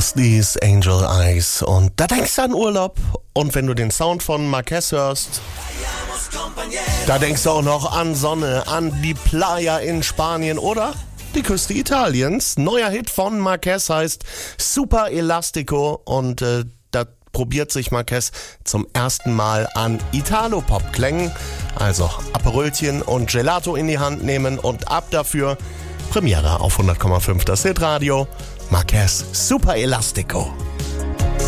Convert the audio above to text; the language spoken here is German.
Frosties Angel Eyes und da denkst du an Urlaub und wenn du den Sound von Marquez hörst, da denkst du auch noch an Sonne, an die Playa in Spanien oder die Küste Italiens. Neuer Hit von Marquez heißt Super Elastico und da probiert sich Marquez zum ersten Mal an Italo-Pop-Klängen. Also Aperölchen und Gelato in die Hand nehmen und ab dafür. Premiere auf 100,5 das Hitradio. Marquez Super Elastico.